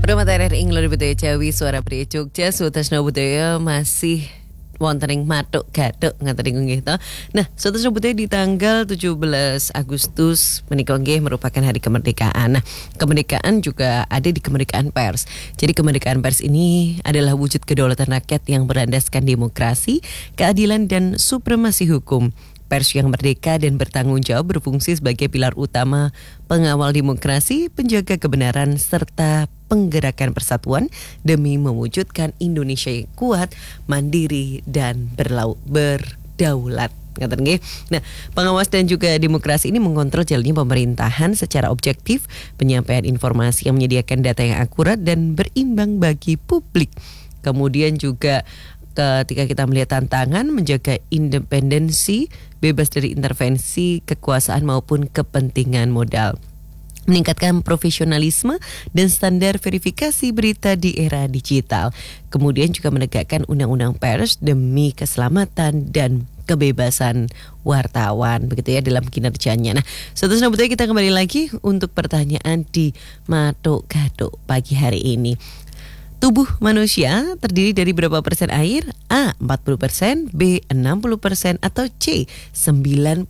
Promotor Ingler Budaya Jawi Suara Pria Jogja Sutasna Budaya masih wonten ing Matuk Gatuk ngaten nggih to. Nah, Sutasna Budaya di tanggal 17 Agustus menika nggih merupakan hari kemerdekaan. Nah, kemerdekaan juga ada di kemerdekaan pers. Jadi kemerdekaan pers ini adalah wujud kedaulatan rakyat yang berlandaskan demokrasi, keadilan dan supremasi hukum. Pers yang merdeka dan bertanggung jawab berfungsi sebagai pilar utama pengawal demokrasi, penjaga kebenaran, serta penggerakan persatuan demi mewujudkan Indonesia yang kuat, mandiri, dan berdaulat. Nah, pengawas dan juga demokrasi ini mengontrol jalannya pemerintahan secara objektif, penyampaian informasi yang menyediakan data yang akurat dan berimbang bagi publik. Kemudian juga ketika kita melihat tantangan menjaga independensi, bebas dari intervensi kekuasaan maupun kepentingan modal, meningkatkan profesionalisme dan standar verifikasi berita di era digital. Kemudian juga menegakkan undang-undang pers demi keselamatan dan kebebasan wartawan, begitu ya dalam kinerjanya. Nah, seterusnya betul kita kembali lagi untuk pertanyaan di Matuk Gatuk pagi hari ini. Tubuh manusia terdiri dari berapa persen air? A. 40%, B. 60%, atau C. 95%.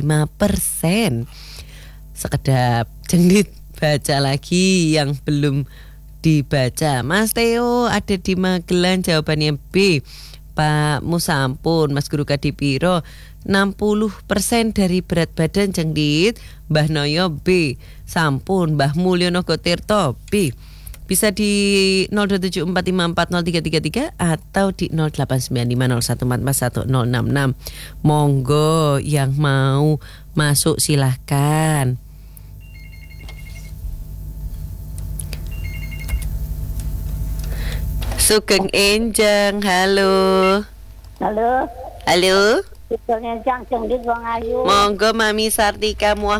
Sekedap Cendit baca lagi yang belum dibaca. Mas Theo ada di Magelang, jawabannya B. Pak Musampun, Mas Guru Kadipiro, 60% dari berat badan Cendit. Mbah Noyo B. Sampun. Mbah Mulyono Gotirto B. Bisa di 0274540333 atau di 089501441066. Monggo yang mau masuk silahkan. Sugeng Enjang, halo. Halo. Halo. Sugeng Enjang Cendit wong ayu. Monggo Mami Sartika muah.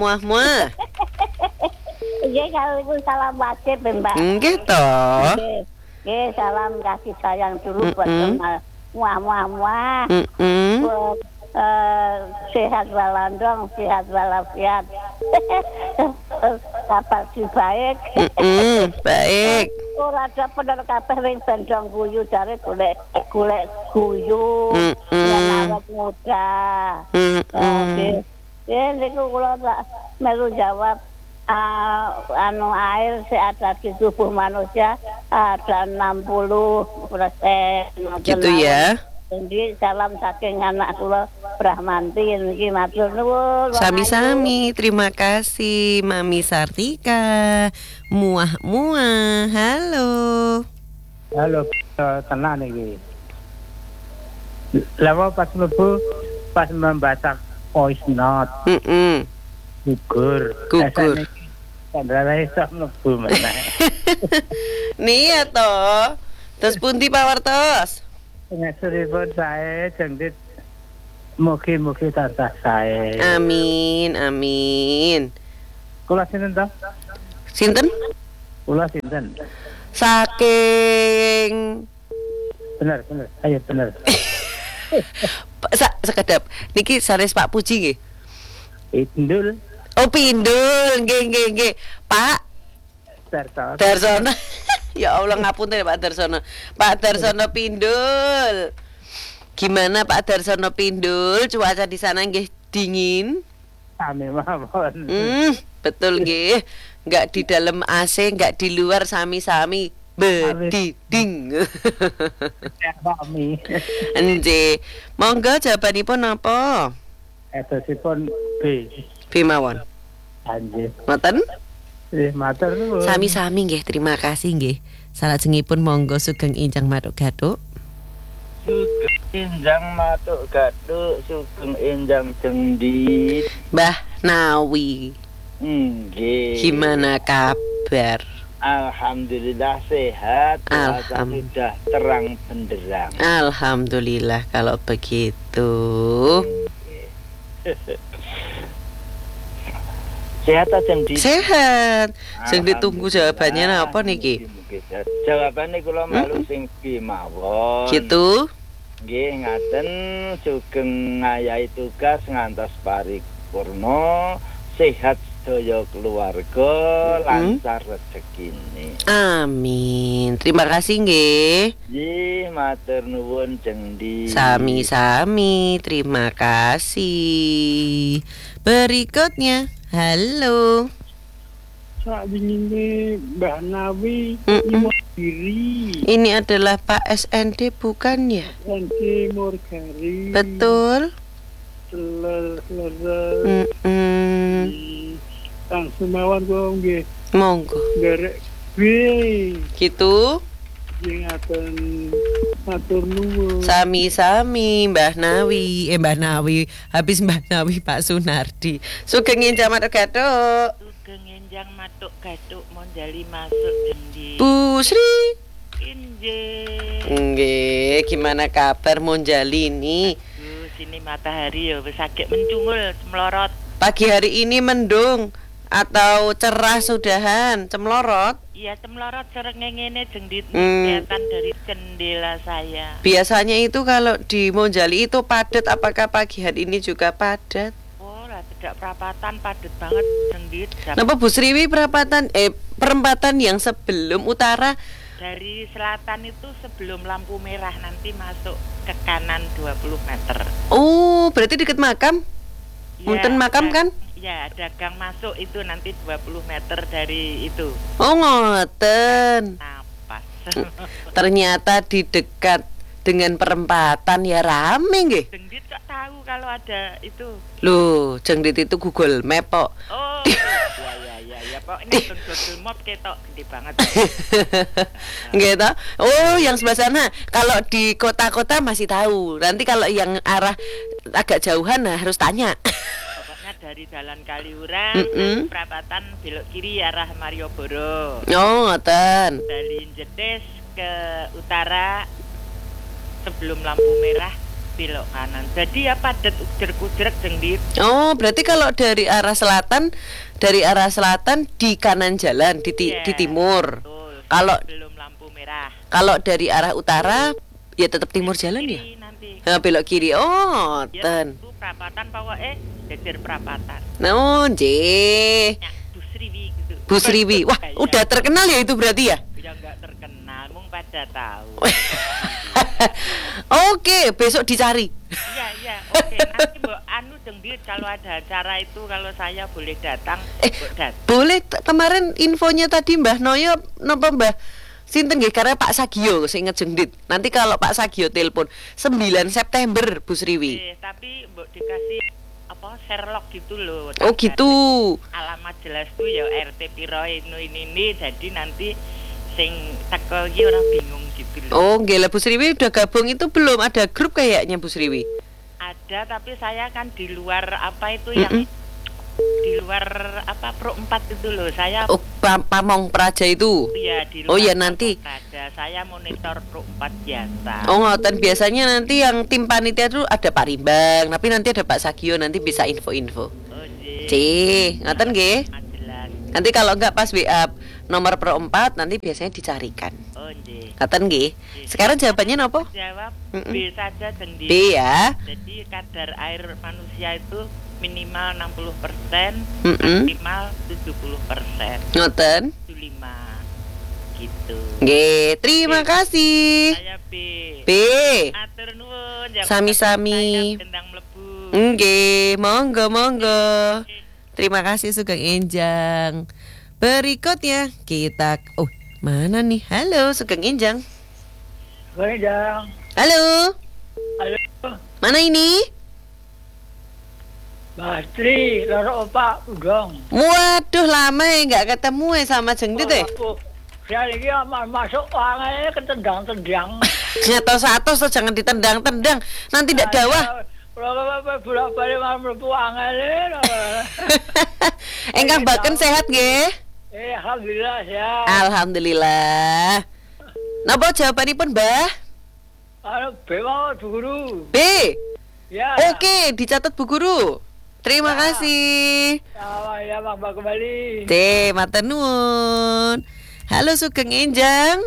Nggih, kalau salam wajib, Mbak. Nggih to. Nggih, salam kasih sayang dulu buat muah. Buat sehat walandong, sehat walafiat. Kabar si baik. Baik. Ora ada bener kabeh wing bendong guyu jare golek guyu. Yen awet muda. Oke. Niku kula tak melu jawab air ada di tubuh manusia ada 60%. Gitu ya. Jadi salam saking anak kula Brahmanti niki matur nuwun. Sami-sami, terima kasih Mami Sartika. Muah. Halo. Halo, tenang iki. Lawa pas mlebu pas membaca voice note. Gugur. Sandra iso mlebu meneh. Nia toh. Terus pundi pawartos? Ngaturipun sae Cendit mugi-mugi tansah sae. Amin. Kula sinten to? Sinten? Kula sinten? Saking Bener. Ayo bener. Sekedap niki sanes Pak Puji nggih. Indul. Oh, Pindul, nggih. Pak Darsono. Ya Allah, ngapunten Pak Darsono. Pak Darsono Pindul. Gimana Pak Darsono Pindul? Cuaca di sana nggih dingin? Sami mawon. Betul nggih. Enggak di dalam AC, enggak di luar, sami-sami bediding. Sami. Nggih. Monggo jawabanipun napa? Edosipun B. B mawon. Anjir. Ngoten? Matur nuwun. Sami-sami nggih, terima kasih nggih. Salajengipun monggo Sugeng Enjang Matuk Gatuk. Sugeng Enjang Matuk Gatuk, Sugeng Enjang Cendit. Mbah Nawi. Nggih. Gimana kabar? Alhamdulillah sehat, cuaca sudah terang benderang. Alhamdulillah kalau begitu. Sehat aja Cendit. Sehat. Sing ditunggu jawabannya apa niki? Jawabannya kula melu sing B mawon. Gitu. Nggih ngaten sugeng ngayahi tugas ngantos paripurna, sehat sedaya keluarga lancar rezekine. Amin. Terima kasih nggih. Nggih, matur nuwun Cengdi. Sami-sami. Terima kasih. Berikutnya, halo. Saat ini Mbak Nawi Imogiri Ini adalah Pak SND bukan ya? nanti Morgari Betul. Kang Sumawan kok nggih Monggo. garek piye Gitu. ngaten matur nuwun. Sami-sami Mbah Nawi. Mbah Nawi. Habis Mbah Nawi Pak Sunardi. Sugeng enjang matuk gathuk. Sugeng enjang matuk gathuk monjali masuk Cengdi. Bu Sri. Injih. Nggih, gimana kabar Monjali ini? Sini matahari ya wis agek mencungul melorot. Pagi hari ini mendung atau cerah sudahan, cemlorot? Iya cemlorot serengenge ngene Jengdit Hmm. kelihatan dari jendela saya. Biasanya itu kalau di Monjali itu padat, apakah pagi hari ini juga padat? Oh lah tidak perapatan padet banget Jengdit. Napa Bu Sriwi perempatan yang sebelum utara? Dari selatan itu sebelum lampu merah nanti masuk ke kanan 20 meter. Oh, berarti dekat makam? Punten makam kan? Ya, ada gang masuk itu nanti 20 meter dari itu. Oh, ngoten. Napas. Ternyata di dekat dengan perempatan ya rame nggih. Jengdit kok tahu kalau ada itu. Loh, Jengdit itu Google Map kok. Oh, ya pokoknya Google Map ketok gede banget. Gitu. Oh, yang sebelah sana. Kalau di kota-kota masih tahu. Nanti kalau yang arah agak jauhan nah harus tanya. Pokoknya dari Jalan Kaliurang perapatan belok kiri arah Malioboro. Oh, ngoten. Dari Jedes ke utara sebelum lampu merah belok kanan. Jadi ya padat ujer-ujer Jengdit. Oh, berarti kalau dari arah selatan di kanan jalan di timur. Betul, Kalau sebelum lampu merah. kalau dari arah utara ya tetap timur jalan ya. Kiri nanti. Belok kiri. Oh, Ya, ten. itu perapatan pokoknya jejer perapatan. No, nggih. Ya, Bu Sriwi gitu. Bu Sriwi. Wah, Ya, udah terkenal ya itu berarti ya? ya enggak terkenal, mung pada tahu. Oke, besok dicari. Iya, oke. Nanti Mbak Anu Jengdit kalau ada acara itu kalau saya boleh datang, Mbak datang. Boleh kemarin infonya tadi Mbah Noyo napa Mbah sinten nggih karena Pak Sagio saya inget Jengdit. Nanti kalau Pak Sagio telepon 9 September Bu Sriwi. Tapi Mbak dikasih apa Sherlock gitu loh. Oh gitu. Alamat jelas tuh ya RT piro ini jadi nanti sing teko iki ora bingung gitu loh. Oh, nggih lah Bu Sriwi udah gabung itu belum ada grup kayaknya Bu Sriwi. Ada tapi saya kan di luar apa itu yang di luar apa Pro 4 itu loh. Saya Oh, Pamong Praja itu. ya di luar. Oh ya nanti. Ada saya monitor Pro 4 biasa. Oh ngoten biasanya nanti yang tim panitia itu ada Pak Rimbang, tapi nanti ada Pak Sagio nanti bisa info-info. Oh nggih. Cih, ngoten nggih. Jelas. Nanti kalau enggak pas WA nomor Pro 4 nanti biasanya dicarikan. Oh nggih. Ngoten nggih. Sekarang jawabannya napa? Jawab B saja Jengdit. B ya. Jadi kadar air manusia itu minimal 60%, Mm-mm. maksimal 70%. Ngoten. 75 gitu. Nggih, terima kasih. Saya B. B. Atur nuwun. jangan Sami-sami. saya tendang mlebu. Nggih, monggo. Terima kasih Sugeng Enjang. Berikutnya kita mana nih? Halo Sugeng Enjang. Enjang. Halo. Halo. Mana ini? Bastri, loro opak udang. Waduh lama ya nggak ketemu ya sama Jengdit ya. Saya lagi masuk angin ketendang-tendang. Satu so jangan ditendang-tendang. Nanti tidak dawah. Bolak-balik malam mlebu angin. Engkang Baken sehat nggih? Alhamdulillah ya. Alhamdulillah. Napa jawabanipun, Mbah? B mau Bu Guru. B. Ya. Oke, dicatat Bu Guru. Terima kasih. Ya, Bang kembali. Matur nuwun. Halo Sugeng Enjang.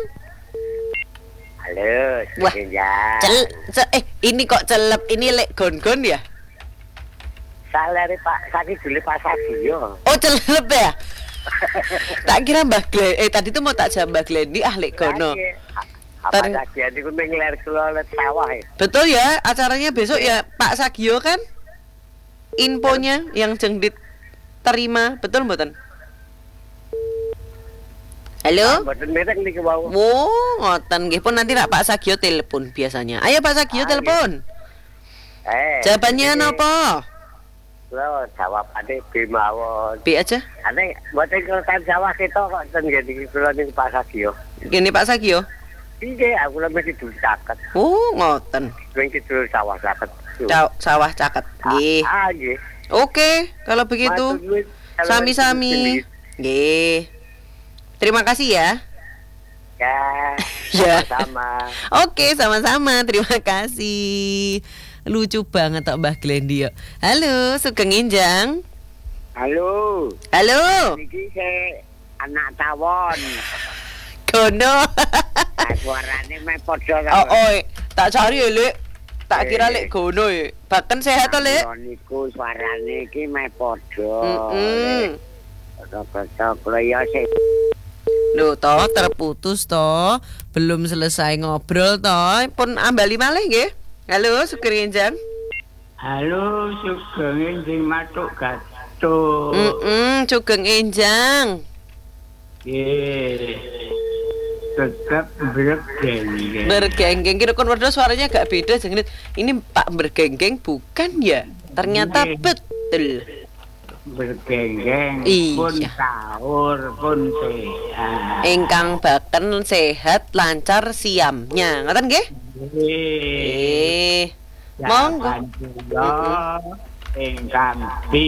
Halo, Wah, Enjang. ini kok celep, ini lek gon-gon ya? Salere Pak Saki dulu Pak Sagio. Oh, celep ya? Tak kira Mbah Glen. Tadi tuh mau tak jawab Mbah Glendi lek kono. Apa Sagi niku mengler kula let sawah ya. Betul ya, acaranya besok ya Pak Sagio kan? Infonya yang Jengdit terima, betul mboten? Halo? Mboten merek niki wau. Oh, ngoten nggih pun nanti nak Pak Sagio telepon biasanya. Ayo Pak Sagio telepon. Jawabannya napa? Kula jawabane B mawon. B aja. Ane mboten kertas sawah kita kok ten nggih kula niku Pak Sagio. Gini Pak Sagio. Iya, aku lagi mesti caket. Oh, ngoten. Mesti dulu sawah caket. Sawah caket. Nggih. Nggih. Oke, kalau begitu sami-sami. Nggih. Terima kasih ya. Ya, sama-sama. Oke, sama-sama. Terima kasih. Lucu banget tok Mbah Glendi. Halo, Sugeng Enjang. Halo. Halo. Niki saya anak tawon. Gono. Suarane me padha tak cari ya, Lek. Tak kira Lek gono ya. Bahkan sehat to, Lek. Niku suarane iki me padha. Kok ya sih. Loh, toh terputus toh. Belum selesai ngobrol toh. Pun ambali malih nggih. Halo, Sugeng Enjang. Halo, Sugeng Enjing Matuk Gatuk. Sugeng Enjang. Tetap bergenggeng. Bergenggeng, kira kon wedhus suaranya agak beda Jengdit. Ini Pak bergenggeng bukan ya? Ternyata betul. Bergenggeng Iya. pun sahur pun sehat. Ingkang baken sehat lancar siamnya. Ngoten nggih? Monggo. Ingkang pi.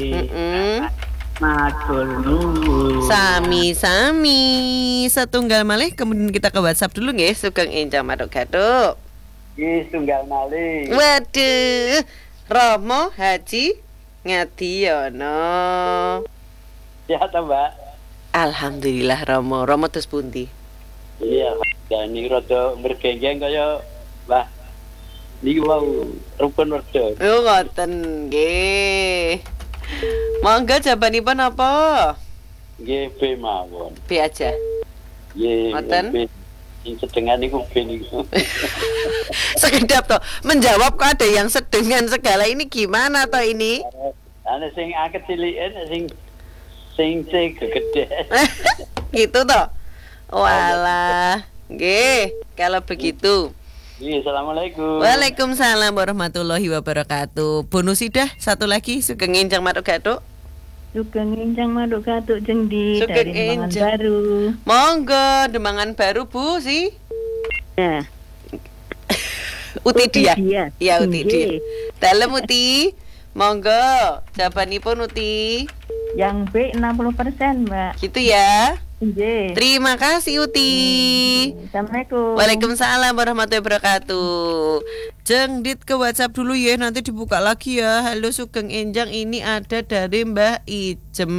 Matur nuwun. Sami-sami. Setunggal malih kemudian kita ke WhatsApp dulu nggih, Sugeng Enjang Matuk Gatuk. Nggih, tunggal malih. Waduh, Romo Haji Ngadiono. Sehat Mbak. Alhamdulillah Romo. Romo terus pundi? Iya, dan ini rada bergenggeng kaya Mbah. Niki wau rukun wedhus. Oh, ngoten nggih. Monggo jawabanipun apa? Nggih B mawon. B aja. Nggih. Ngoten. Sing sedengan niku B niku. Sekedap toh menjawab kok ada yang sedengan segala ini gimana toh ini? Ana sing akeh ciliken sing gede. Gitu toh. Walah. Nggih, kalau begitu. Iya, assalamualaikum. Waalaikumsalam warahmatullahi wabarakatuh. Bonus dah satu lagi Sugeng Enjang Matuk Gatuk. Sugeng Enjang Matuk Gatuk Jengdit Sugeng dari Demangan Enjang. Baru. Monggo Demangan Baru Bu sih. Ya. Uti dia. Iya Uti dia. Nggih. Dalem Uti. Monggo jawabanipun Uti. Yang B 60%, Mbak. Gitu ya. Nggih. Terima kasih Uti. Assalamualaikum. Waalaikumsalam warahmatullahi wabarakatuh. Jengdit ke WhatsApp dulu ya, nanti dibuka lagi ya. Halo Sugeng Enjang, ini ada dari Mbah Ijem.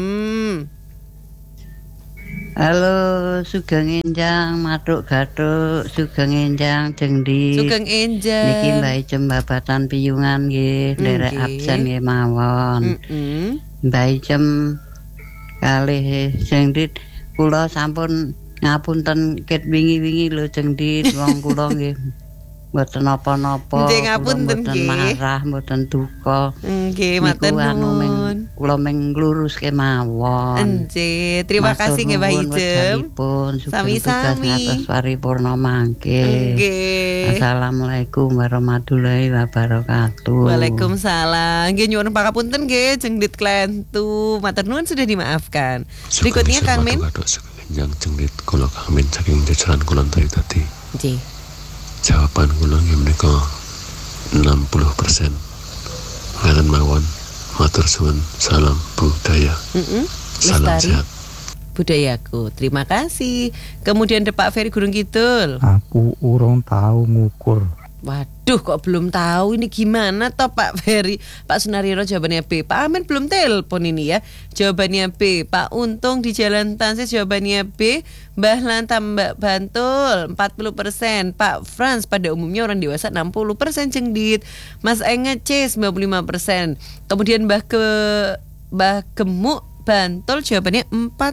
Halo Sugeng Enjang Matuk Gatuk, Sugeng Enjang Jengdit. Sugeng Enjang. Niki Mbak Ijem babatan piyungan nggih, nderek absen nggih mawon. Mbak Ijem kalih Jengdit kula sampun ngapunten ket wingi-wingi lho Jengdit, wong kula nggih mboten napa-napa. Nggih ngapunten nggih. Mboten marah, mboten duka. Nggih, matur nuwun. Kula meng ngluruske mawon. Nggih, terima kasih nggih Mbak Ijem. Sami-sami. Atas paripurna mangke. Nggih. Assalamualaikum warahmatullahi wabarakatuh. Waalaikumsalam. Nggih nyuwun pangapunten nggih Jengdit Klentu. Matur nuwun sudah dimaafkan. Berikutnya Kang Min. Yang Jengdit kula Kang Min saking jajaran kula tadi. Nggih. Jawaban kula nggih menika 60%. Ngaten mawon. Matur suwun. Salam budaya. Salam Lestari sehat. budayaku. Terima kasih. Kemudian Pak Ferry Gunung Kidul. Aku urung tahu ngukur Waduh, kok belum tahu ini gimana toh Pak Ferry? Pak Sunariro jawabannya B. Pak Amin belum telepon ini ya. Jawabannya B. Pak Untung di Jalan Tansis jawabannya B. Mbah Lantam Mbak Bantul 40%. Pak Frans pada umumnya orang dewasa 60% cengdit. Mas Enge C 95%. Kemudian Mbah Gemuk Bantul jawabannya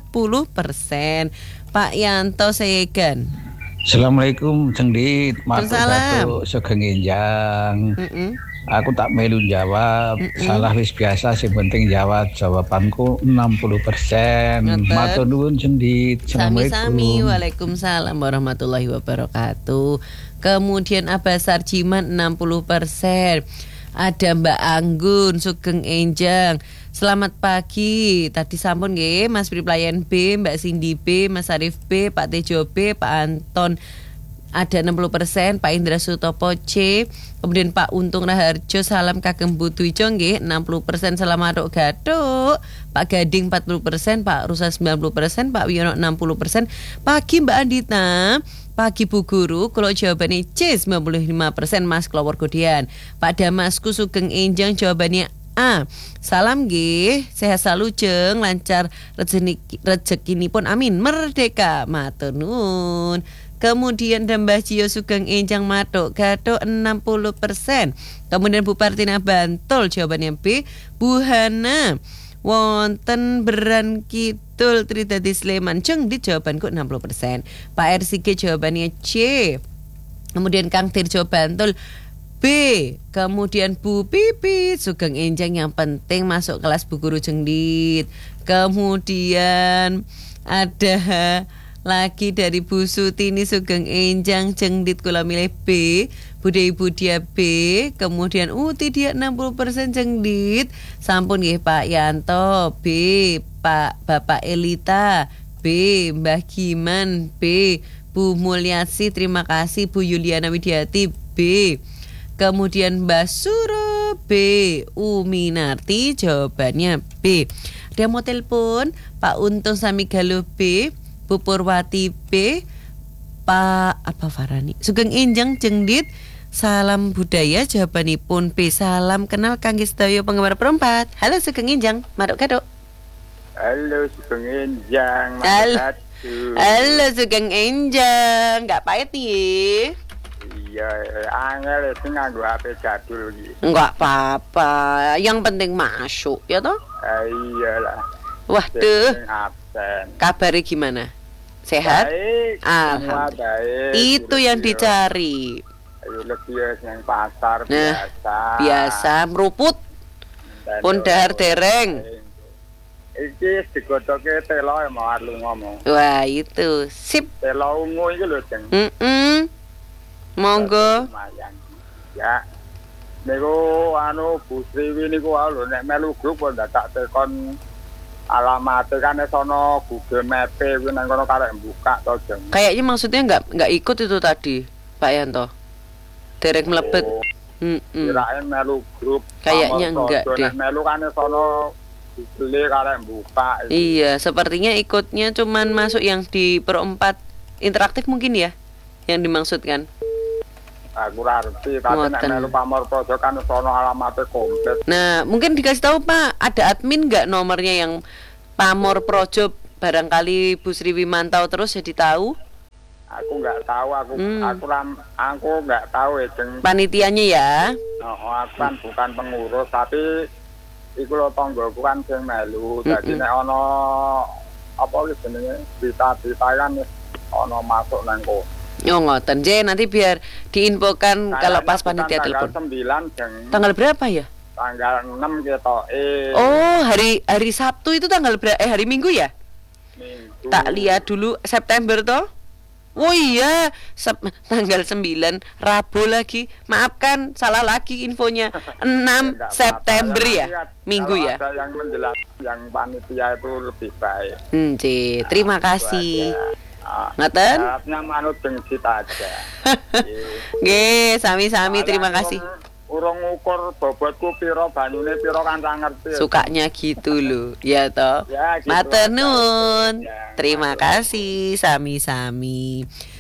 40%. Pak Yanto Seyegan. Assalamualaikum Cengdit, Waalaikumsalam. Sugeng Enjang. Aku tak melu jawab. Salah wis biasa, sing penting jawab. Jawabanku 60%. Matur nuwun Cengdit. Sami-sami. Assalamualaikum. Waalaikumsalam warahmatullahi wabarakatuh. Kemudian Abbas Sarjiman 60%. Ada Mbak Anggun Sugeng Enjang. Selamat pagi. Tadi sampun nggih Mas Priplayan B, Mbak Cindy B, Mas Arif B, Pak Tejo B, Pak Anton ada 60%, Pak Indra Sutopo C, kemudian Pak Untung Raharjo salam kagem Butuijo nggih 60%, selamat aduk gaduk, Pak Gading 40%, Pak Rusa 90%, Pak Wiono 60%. Pagi Mbak Andita. Pagi Bu Guru, kalau jawabannya C 95%, Mas Klowor Godian. Pak Damasku Sugeng Enjang jawabannya A. Salam nggih, sehat selalu jeng, lancar rezeki pun amin, merdeka matur nuwun. Kemudian Mbah Cio Sugeng Enjang Matuk Gatuk 60%. Kemudian Bu Partina Bantul jawabannya B. Bu Hana wonten Beran Kidul Tridadi Sleman cengdit jawabanku 60%. Pak RCG jawabannya C. Kemudian Kang Tirjo Bantul B. Kemudian Bu Pipi Sugeng Enjang yang penting masuk kelas Bu Guru Cengdit. Kemudian ada lagi dari Bu Sutini Sugeng Enjang Cengdit kula milih B. Bude Ibu dia B. Kemudian Uti dia 60% Cengdit. Sampun nggih Pak Yanto B. Pak Bapak Elita B. Mbah Giman B. Bu Mulyasi terima kasih. Bu Yuliana Widiati B. Kemudian Mbak Suro B. Uminarti jawabannya B. Dia mau telepon Pak Untung Samigalo B. Bu Purwati B. Pak Farani Sugeng Enjang Cengdit salam budaya jawabanipun B. Salam kenal kangge sedaya penggemar perempat. Halo Sugeng Enjang Maduk Gaduk. Halo Sugeng Enjang. Halo Sugeng Enjang. Enggak pahit nih. Iya, angel itu nganggo HP jadul gitu. Enggak apa-apa, yang penting masuk ya toh? Iyalah. Waduh. Absen. Kabarnya gimana? Sehat? Baik. Alhamdulillah. Itu yang dicari. Ayo lebih yang pasar biasa meruput. Pun dahar dereng. Iki digodoke telo mau lu ngomong. Wah, itu. Sip. Telo ungu iki lho, Jeng. Monggo. Ya. Niku Bu Sriwi niku lho nek melu grup kok tak tekon alamate kan sono Google Map kuwi nang kono karek buka to, Jeng. Kayaknya maksudnya enggak ikut itu tadi, Pak Yanto. Derek mlebet. Kirain melu grup. Kayaknya enggak deh. Melu kan sono Google karek buka. Iya, sepertinya ikutnya cuman masuk yang di Pro 4 interaktif mungkin ya yang dimaksudkan. Aku ngerti, tapi nek melu pamor projo kan sono alamatnya komplit. Nah, mungkin dikasih tahu Pak, ada admin nggak nomornya yang pamor projo barangkali Bu Sriwi mantau terus jadi tahu? Aku nggak tahu, aku nggak tahu Jeng. Panitianya ya? Oh, aku kan bukan pengurus, tapi iku lho tanggoku kan sing melu. Jadi nek ono apa iki jenenge berita-berita kan ono masuk nang kono. Oh ngoten, nanti biar diinfokan kalau pas panitia telepon. Tanggal 9 Jeng. Tanggal berapa ya? Tanggal 6 ketoke. Oh, hari Sabtu itu tanggal berapa? Hari Minggu ya? Minggu. Tak lihat dulu September toh. Oh iya, tanggal 9 Rabu lagi. Maafkan, salah lagi infonya. 6 September ya? Minggu ya? Ada yang menjelaskan yang panitia itu lebih baik. Terima kasih. Ngaten? Harapnya manut jengsit aja. Nggih, sami-sami terima kasih. Urung ngukur bobotku piro banyune piro kan ra ngerti. Sukanya gitu loh, ya toh. Ya, gitu Matur nuwun. Ya, Terima kasih sami-sami.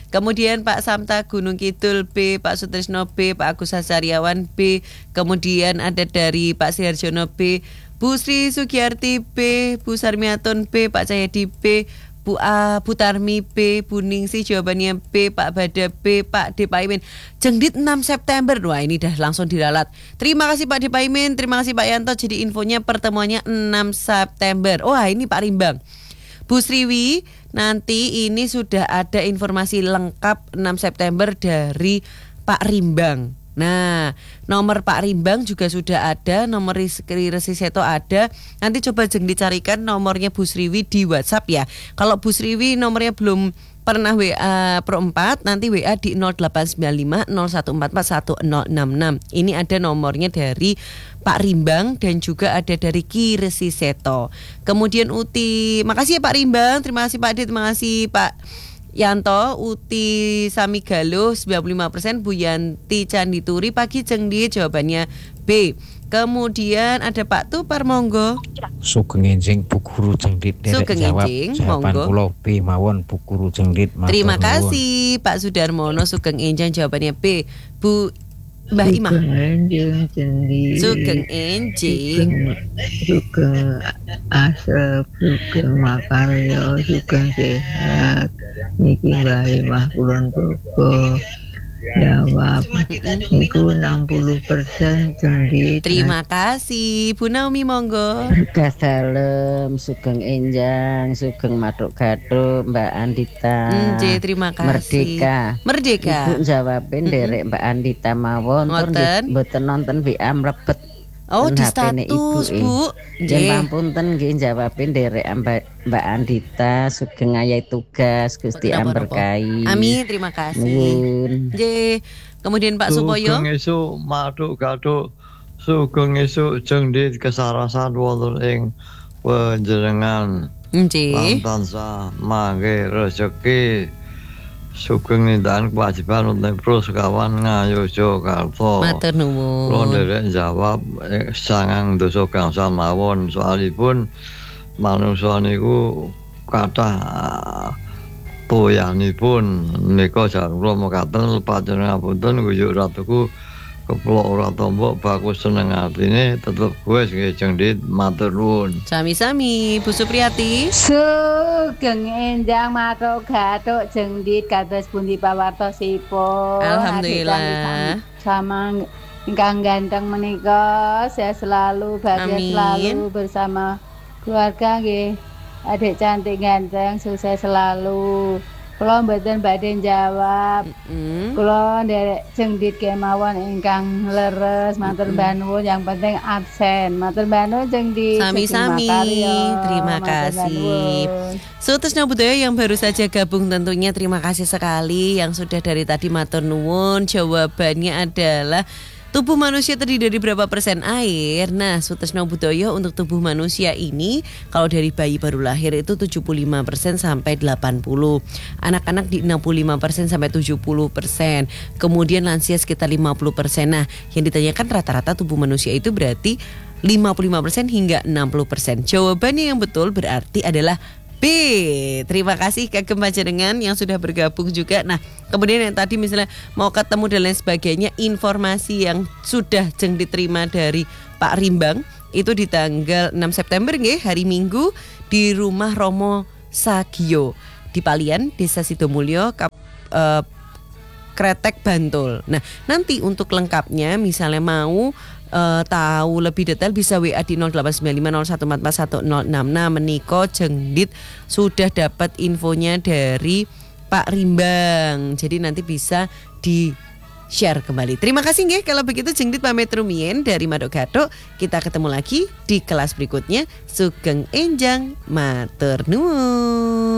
Kemudian Pak Samta Gunung Kidul B, Pak Sutrisno B, Pak Agus Hasariawan B. Kemudian ada dari Pak Siharjono B, Bu Sri Sugiyarti B, Bu Sarmiaton B, Pak Cahyadi B, Bu Tarmi B, Bu Ningsi jawabannya B, Pak Bada B, Pak Depaimin. Jengdit 6 September. Wah, ini dah langsung diralat. Terima kasih Pak Depaimin, terima kasih Pak Yanto. Jadi infonya pertemuannya 6 September. Wah, ini Pak Rimbang. Bu Sriwi, nanti ini sudah ada informasi lengkap 6 September dari Pak Rimbang. Nah, nomor Pak Rimbang juga sudah ada, nomor Rizky Resiseto ada. Nanti coba jeng dicarikan nomornya Bu Sriwi di WhatsApp ya. Kalau Bu Sriwi nomornya belum pernah WA Pro 4, nanti WA di 0895 0144 1066. Ini ada nomornya dari Pak Rimbang dan juga ada dari Ki Resiseto. Kemudian Uti, makasih ya Pak Rimbang, terima kasih Pak Ade, terima kasih Pak Yanto. Uti Samigalo 95%, Bu Yanti Candituri pagi jengdi jawabannya B. Kemudian ada Pak Tupar monggo. Sugeng enjing Bu Guru Jengdit derek jawab. Jawaban kula B mawon Bu Guru Jengdit. Terima kasih Pak Sudarmono Sugeng enjing jawabannya B. Bu Mbah Imah. Sugeng enjing. Sugeng asep, sugeng makarya, sugeng sehat. Niki Mbah Imah kulon Bogo. Jawab niku 60% jengdit. Terima kasih Bu Naomi monggo. Kassalem Sugeng Enjang, Sugeng Matuk Gathuk, Mbak Andita. Terima kasih. Merdeka. Ibu jawabin derek Mbak Andita mawon mboten nonton WA mlebet. Oh, di status Bu. Nggih punten nggih jawabin derek Mbak Andita. Sugeng ayahi tugas Gusti amberkahi. Amin, terima kasih. Nggih. Kemudian Pak Supoyo. Sugeng esuk Matuk Gathuk, sugeng esuk jengdit kesarasan wonten ing panjenengan. Nggih. Tansah mangke rejeki. Sugeng nindakan kewajiban untuk terus kawan ngayo Jakarta. Matur nuwun. Kula nderek jawab sangang dosa gangsal mawon, soalipun manungsa niku kathah toyanipun menika jan kula mekaten lepaten ngapunten guyuk ratuku keplok ora tombok bagus seneng atine tetep gue nggih jengdit matur nuwun. Sami-sami Bu Supriyati. Sugeng enjang Matuk Gathuk jengdit kados pundi pawartosipun. Alhamdulillah. Sama ingkang ganteng menika sehat selalu, bahagia selalu bersama keluarga nggih. Adik cantik ganteng sukses selalu. Kula mboten badhe jawab. Kula nderek jengdit kemawon ingkang leres, matur mbah nuwun, yang penting absen. Matur mbah nuwun jengdit. Sami-sami. Terima kasih. Sutrisno Budaya yang baru saja gabung tentunya terima kasih sekali, yang sudah dari tadi matur nuwun. Jawabannya adalah tubuh manusia terdiri dari berapa persen air? Nah, Sutrisno Budaya untuk tubuh manusia ini kalau dari bayi baru lahir itu 75% sampai 80%. Anak-anak di 65% sampai 70%. Kemudian lansia sekitar 50%. Nah, yang ditanyakan rata-rata tubuh manusia itu berarti 55% hingga 60%. Jawabannya yang betul berarti adalah B. Terima kasih kagem panjenengan yang sudah bergabung juga. Nah, kemudian yang tadi misalnya mau ketemu dan lain sebagainya, informasi yang sudah jeng diterima dari Pak Rimbang itu di tanggal 6 September nggih, hari Minggu di rumah Romo Sagio di Palian, Desa Sidomulyo, Kretek, Bantul. Nah, nanti untuk lengkapnya misalnya mau tahu lebih detail bisa WA di 089501441066. Meniko jengdit sudah dapat infonya dari Pak Rimbang. Jadi nanti bisa di share kembali. Terima kasih nggih. Kalau begitu jengdit pamit rumien dari Matuk Gathuk. Kita ketemu lagi di kelas berikutnya. Sugeng enjang matur nuwun.